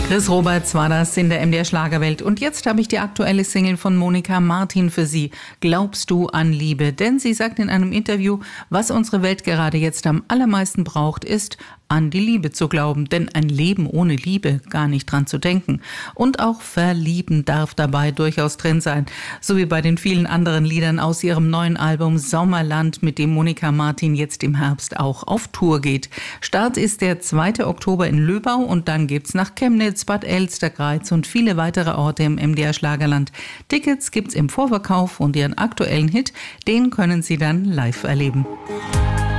Chris Roberts war das in der MDR Schlagerwelt. Und jetzt habe ich die aktuelle Single von Monika Martin für Sie. Glaubst du an Liebe? Denn sie sagt in einem Interview, was unsere Welt gerade jetzt am allermeisten braucht, ist, an die Liebe zu glauben. Denn ein Leben ohne Liebe, gar nicht dran zu denken. Und auch verlieben darf dabei durchaus drin sein. So wie bei den vielen anderen Liedern aus ihrem neuen Album Sommerland, mit dem Monika Martin jetzt im Herbst auch auf Tour geht. Start ist der 2. Oktober in Löbau und dann gibt's nach Chemnitz, Bad Elstergreiz und viele weitere Orte im MDR Schlagerland. Tickets gibt's im Vorverkauf und ihren aktuellen Hit, den können Sie dann live erleben.